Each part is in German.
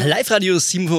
Live-Radio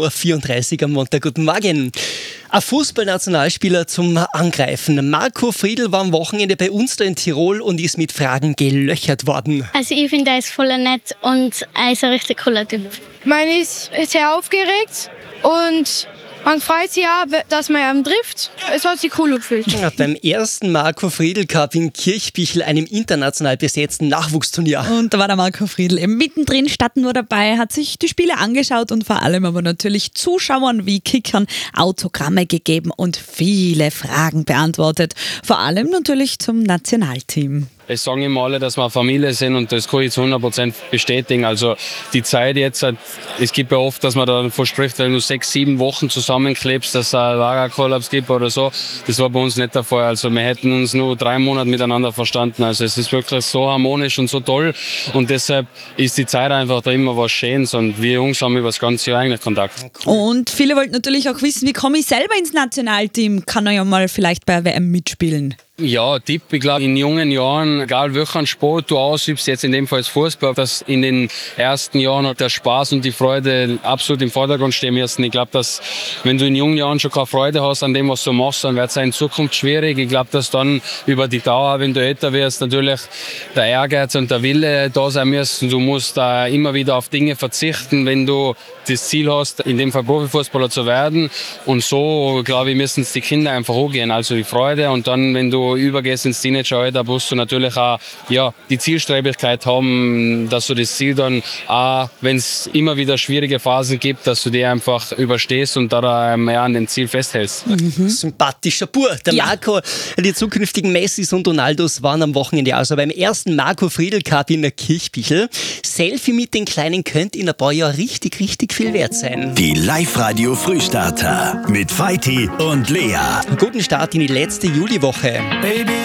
7.34 Uhr am Montag. Guten Morgen. Ein Fußballnationalspieler zum Angreifen. Marco Friedl war am Wochenende bei uns da in Tirol und ist mit Fragen gelöchert worden. Also ich finde, er ist voll nett und er ist ein richtig cooler Typ. Man ist sehr aufgeregt und man freut sich auch, dass man ihn trifft. Es hat sich cool gefühlt. Ja, beim ersten Marco Friedl Cup in Kirchbichl, einem international besetzten Nachwuchsturnier. Und da war der Marco Friedl eben mittendrin, statt nur dabei, hat sich die Spiele angeschaut und vor allem aber natürlich Zuschauern wie Kickern Autogramme gegeben und viele Fragen beantwortet. Vor allem natürlich zum Nationalteam. Es sagen immer alle, dass wir eine Familie sind und das kann ich zu 100% bestätigen. Also die Zeit jetzt, es gibt ja oft, dass man da verspricht, wenn du 6-7 Wochen zusammenklebst, dass es einen Lagerkollaps gibt oder so. Das war bei uns nicht der Fall. Also wir hätten uns nur 3 Monate miteinander verstanden. Also es ist wirklich so harmonisch und so toll und deshalb ist die Zeit einfach da immer was Schönes und wir Jungs haben über das ganze Jahr eigentlich Kontakt. Und viele wollten natürlich auch wissen, wie komme ich selber ins Nationalteam? Kann er ja mal vielleicht bei der WM mitspielen? Ja, Tipp, ich glaube, in jungen Jahren, egal welchen Sport du ausübst, jetzt in dem Fall Fußball, dass in den ersten Jahren der Spaß und die Freude absolut im Vordergrund stehen müssen. Ich glaube, dass wenn du in jungen Jahren schon keine Freude hast an dem, was du machst, dann wird es in Zukunft schwierig. Ich glaube, dass dann über die Dauer, wenn du älter wirst, natürlich der Ehrgeiz und der Wille da sein müssen. Du musst da immer wieder auf Dinge verzichten, wenn du das Ziel hast, in dem Fall Profifußballer zu werden. Und so, glaube ich, müssen es die Kinder einfach angehen. Also die Freude und dann, wenn du übergehst ins Teenageralter, musst du natürlich auch die Zielstrebigkeit haben, dass du das Ziel dann auch, wenn es immer wieder schwierige Phasen gibt, dass du die einfach überstehst und da an dem Ziel festhältst. Sympathischer Bur. Der Marco, die zukünftigen Messis und Ronaldos waren am Wochenende also beim ersten Marco Friedl Cup in der Kirchbichl. Selfie mit den Kleinen könnte in ein paar Jahren richtig viel wert sein. Die Live-Radio Frühstarter mit Feiti und Lea. Guten Start in die letzte Juliwoche.